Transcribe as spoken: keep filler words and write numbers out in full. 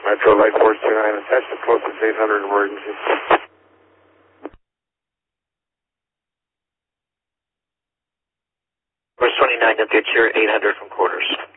Metro Light Force two nine, attach the closest eight hundred emergency. Force twenty-nine, you'll get your eight hundred from quarters.